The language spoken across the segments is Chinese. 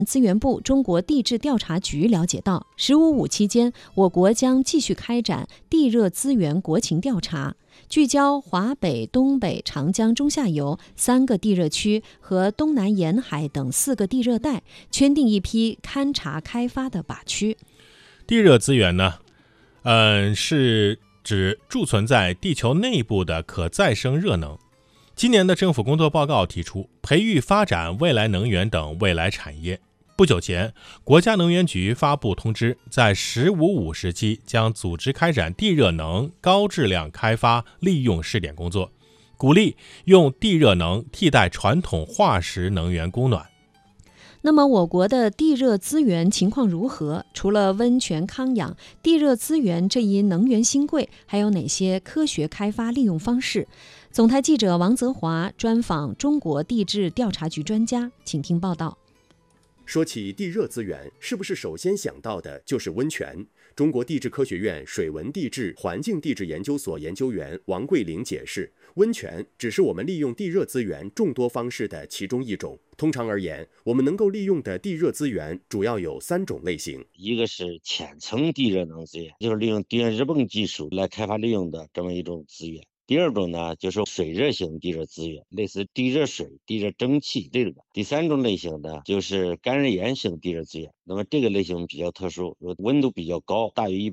资源部中国地质调查局了解到，“15+5”期间，我国将继续开展地热资源国情调查，聚焦华北、东北、长江中下游3个地热区和东南沿海等4个地热带，圈定一批勘察开发的靶区。 地热资源呢，是指贮存在地球内部的可再生热能。今年的政府工作报告提出，培育发展未来能源等未来产业。不久前，国家能源局发布通知，在“15+5”时期将组织开展地热能高质量开发利用试点工作，鼓励用地热能替代传统化石能源供暖。 那么我国的地热资源情况如何？除了温泉康养，地热资源这一能源新贵还有哪些科学开发利用方式？总台记者王泽华专访中国地质调查局专家，请听报道。 说起地热资源，是不是首先想到的就是温泉？中国地质科学院水文地质环境地质研究所研究员王桂玲解释，温泉只是我们利用地热资源众多方式的其中一种。通常而言，我们能够利用的地热资源主要有3种类型。 一个是浅层地热能资源，就是利用电热泵技术来开发利用的这么一种资源。第二种呢，就是水热型地热资源，类似地热水、地热蒸汽这种的。第3种类型呢，就是干热岩型地热资源。那么这个类型比较特殊，温度比较高，大于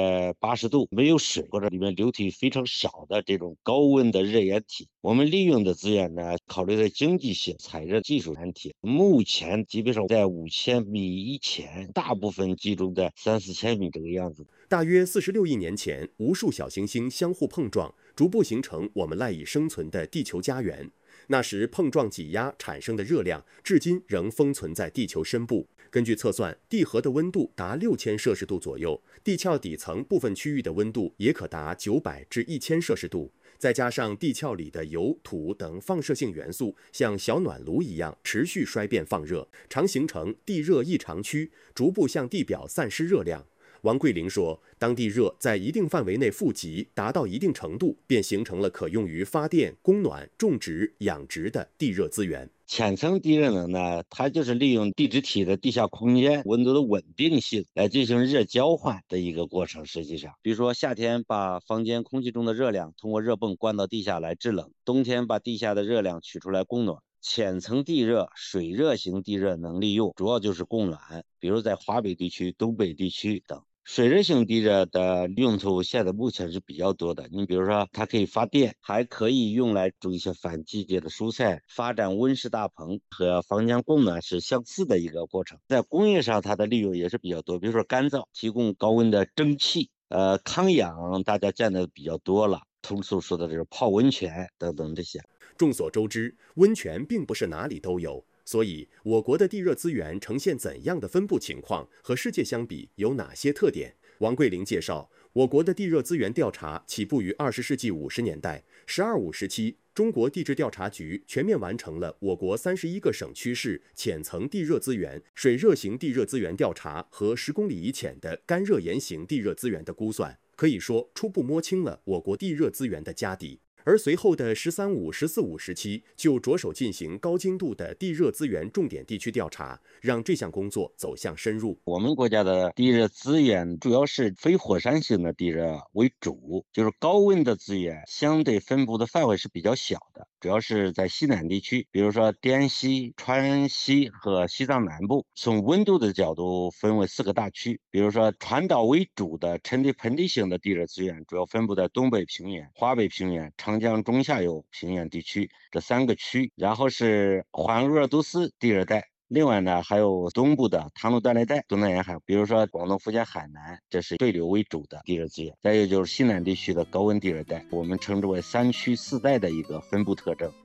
180度，没有水或者里面流体非常少的这种高温的热岩体。我们利用的资源呢，考虑的经济性、采热技术难题。目前基本上在5000米以前，大部分集中在3-4千米这个样子。 大约46亿年前，无数小行星相互碰撞，逐步形成我们赖以生存的地球家园。那时碰撞挤压产生的热量，至今仍封存在地球深部。根据测算，地核的温度达6000摄氏度左右，地壳底层部分区域的温度也可达900至1000摄氏度。再加上地壳里的油、土等放射性元素像小暖炉一样持续衰变放热，常形成地热异常区，逐步向地表散失热量。王桂玲说，当地热在一定范围内富集，达到一定程度，便形成了可用于发电、供暖、种植、养殖的地热资源。 浅层地热能呢，它就是利用地质体的地下空间温度的稳定性来进行热交换的一个过程。实际上，比如说夏天把房间空气中的热量通过热泵灌到地下来制冷，冬天把地下的热量取出来供暖。浅层地热、水热型地热能利用主要就是供暖，比如在华北地区、东北地区等。水热型地热的用途现在目前是比较多的，你比如说它可以发电，还可以用来种一些反季节的蔬菜，发展温室大棚，和房间供暖是相似的一个过程。在工业上它的利用也是比较多，比如说干燥，提供高温的蒸汽，康养大家见的比较多了，通俗说的这是泡温泉等等这些。 众所周知，温泉并不是哪里都有，所以我国的地热资源呈现怎样的分布情况，和世界相比有哪些特点？王桂玲介绍，我国的地热资源调查起步于20世纪50年代，“15+5”时期，中国地质调查局全面完成了我国31个省区市浅层地热资源、水热型地热资源调查和10公里以浅的干热岩型地热资源的估算，可以说初步摸清了我国地热资源的家底。而随后的“13+5”、“14+5”时期就着手进行高精度的地热资源重点地区调查，让这项工作走向深入。 我们国家的地热资源主要是非火山型的地热为主，就是高温的资源相对分布的范围是比较小的，主要是在西南地区，比如说滇西、川西和西藏南部。从温度的角度分为4个大区，比如说传导为主的沉地盆地型的地热资源主要分布在东北平原、华北平原、长江中下游平原地区这3个区，然后是环鄂尔多斯地热带。另外呢，还有东部的唐努断裂带、东南沿海，比如说广东、福建、海南，这是对流为主的地热资源。再有就是西南地区的高温地热带，我们称之为3区4带的一个分布特征。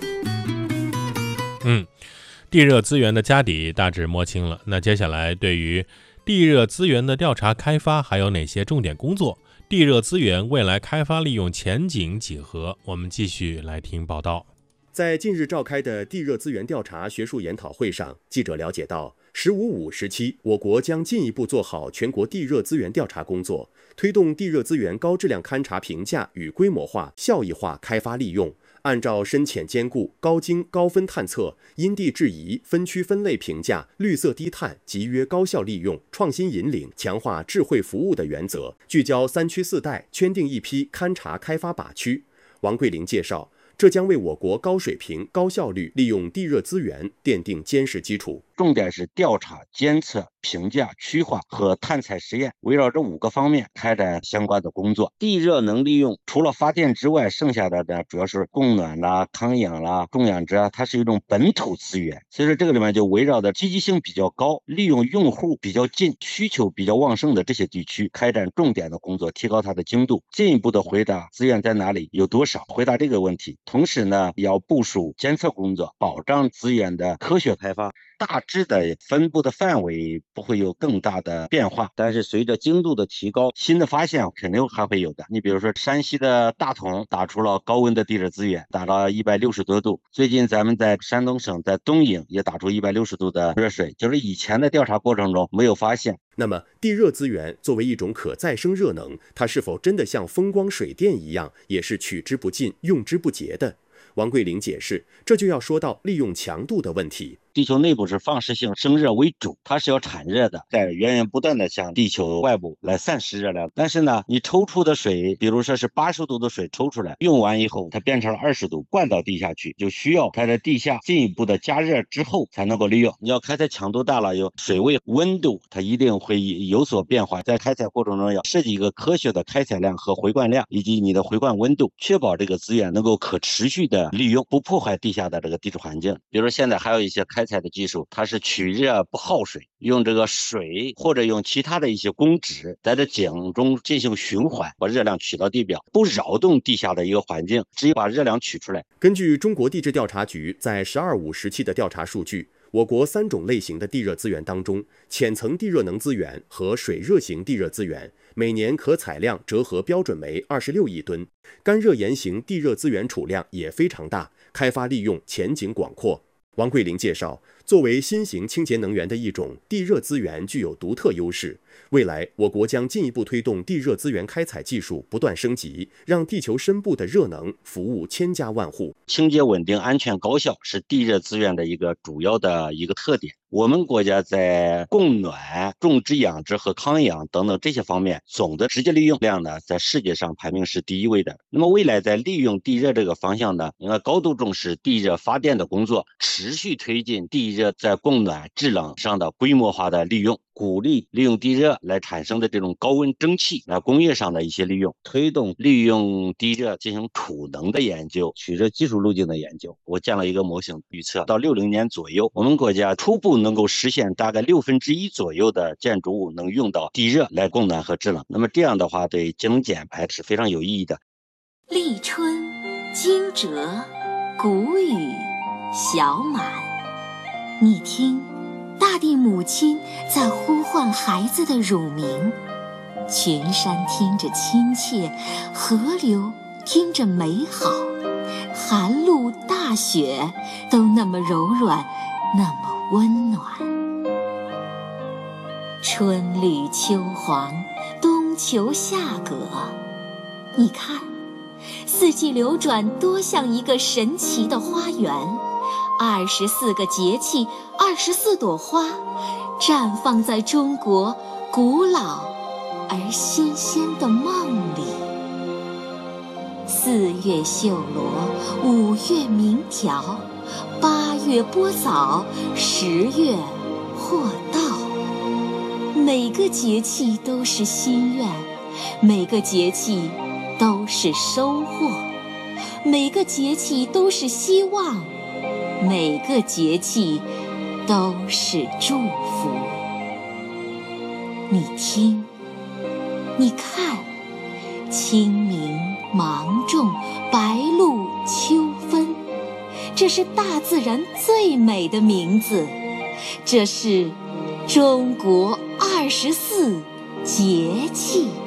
地热资源的家底大致摸清了，那接下来对于地热资源的调查开发还有哪些重点工作？地热资源未来开发利用前景几何？我们继续来听报道。 在近日召开的地热资源调查学术研讨会上，记者了解到，“15+5”时期，我国将进一步做好全国地热资源调查工作，推动地热资源高质量勘察评价与规模化、效益化开发利用， 按照深浅兼顾、高精高分探测、因地制宜、分区分类评价、绿色低碳、集约高效利用、创新引领、强化智慧服务的原则，聚焦3区4带，圈定一批勘察开发靶区。王桂玲介绍，这将为我国高水平、高效率利用地热资源奠定坚实基础。 重点是调查、监测、评价、区划和探采实验，围绕这5个方面开展相关的工作。地热能利用除了发电之外，剩下的呢主要是供暖啦、康养啦、种养殖啊，它是一种本土资源。所以说这个里面就围绕着积极性比较高、利用用户比较近、需求比较旺盛的这些地区，开展重点的工作，提高它的精度，进一步的回答资源在哪里、有多少，回答这个问题。同时呢，要部署监测工作，保障资源的科学开发。大致的分布的范围不会有更大的变化，但是随着精度的提高，新的发现肯定还会有的。你比如说山西的大同打出了高温的地热资源，达到160多度。最近咱们在山东省在东营也打出160度的热水，就是以前的调查过程中没有发现。 那么地热资源作为一种可再生热能，它是否真的像风光水电一样，也是取之不尽、用之不竭的？王桂玲解释，这就要说到利用强度的问题。 地球内部是放射性生热为主，它是要产热的，在源源不断的向地球外部来散失热量。但是呢，你抽出的水，比如说是80度的水抽出来，用完以后它变成了20度，灌到地下去，就需要它在地下进一步的加热之后才能够利用。你要开采强度大了，有水位、温度，它一定会有所变化。在开采过程中要设计一个科学的开采量和回灌量，以及你的回灌温度，确保这个资源能够可持续的利用，不破坏地下的这个地质环境。比如说现在还有一些开采的技术，它是取热不耗水，用这个水或者用其他的一些公脂在这井中进行循环，把热量取到地表，不扰动地下的一个环境，只有把热量取出来。 根据中国地质调查局在“12·5”时期的调查数据，我国3种类型的地热资源当中，浅层地热能资源和水热型地热资源每年可采量折合标准为26亿吨，干热岩型地热资源储量也非常大，开发利用前景广阔。王桂玲介绍，作为新型清洁能源的一种，地热资源具有独特优势。未来，我国将进一步推动地热资源开采技术不断升级，让地球深部的热能服务千家万户。 清洁、稳定、安全、高效是地热资源的一个主要的一个特点。我们国家在供暖、种植养殖和康养等等这些方面，总的直接利用量呢，在世界上排名是第1位的。那么未来在利用地热这个方向呢，应该高度重视地热发电的工作，持续推进地热在供暖、制冷上的规模化的利用，鼓励利用地热来产生的这种高温蒸汽工业上的一些利用，推动利用地热进行储能的研究，取热技术路径的研究。我建了一个模型，预测到60年左右，我们国家初步能够实现大概1/6左右的建筑物能用到地热来供暖和制冷。那么这样的话，对节能减排是非常有意义的。 立春、惊蛰、谷雨、小满，你听，大地母亲在呼唤孩子的乳名，群山听着亲切，河流听着美好，寒露大雪都那么柔软，那么温暖。春绿秋黄，冬秋夏葛，你看，四季流转多像一个神奇的花园，24个节气，24朵花，绽放在中国古老而新鲜的梦里。4月绣罗，5月鸣条，8月播枣，10月获稻。每个节气都是心愿，每个节气都是收获，每个节气都是希望，每个节气都是祝福。你听，你看，清明、芒种、白露、秋分，这是大自然最美的名字，这是中国24节气。